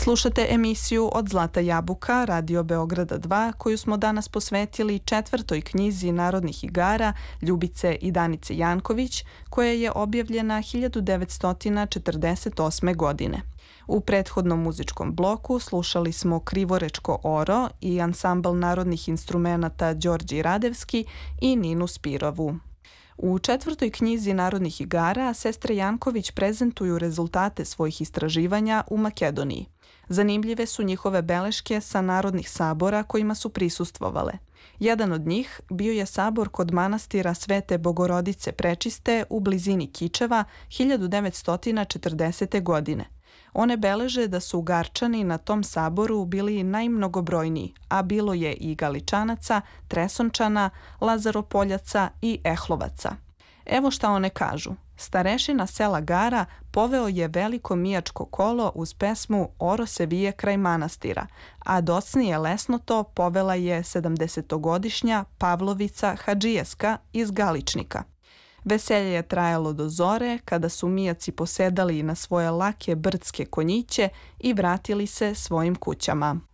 Slušate emisiju Od Zlata jabuka, Radio Beograda 2, koju smo danas posvetili četvrtoj knjizi narodnih igara Ljubice i Danice Janković, koja je objavljena 1948. godine. U prethodnom muzičkom bloku slušali smo Krivorečko oro i ansambl narodnih instrumenata Đorđe Radevski i Ninu Spirovu. U četvrtoj knjizi narodnih igara sestre Janković prezentuju rezultate svojih istraživanja u Makedoniji. Zanimljive su njihove beleške sa narodnih sabora kojima su prisustvovale. Jedan od njih bio je sabor kod manastira Svete Bogorodice Prečiste u blizini Kičeva 1940. godine. One beleže da su Garčani na tom saboru bili najmnogobrojniji, a bilo je i Galičanaca, Tresončana, Lazaropoljaca i Ehlovaca. Evo šta one kažu. Starešina sela Gara poveo je veliko mijačko kolo uz pesmu Oro se vije kraj manastira, a docnije lesnoto povela je 70-godišnja Pavlovica Hadžijeska iz Galičnika. Veselje je trajalo do zore, kada su mijaci posedali na svoje lake brdske konjiće i vratili se svojim kućama.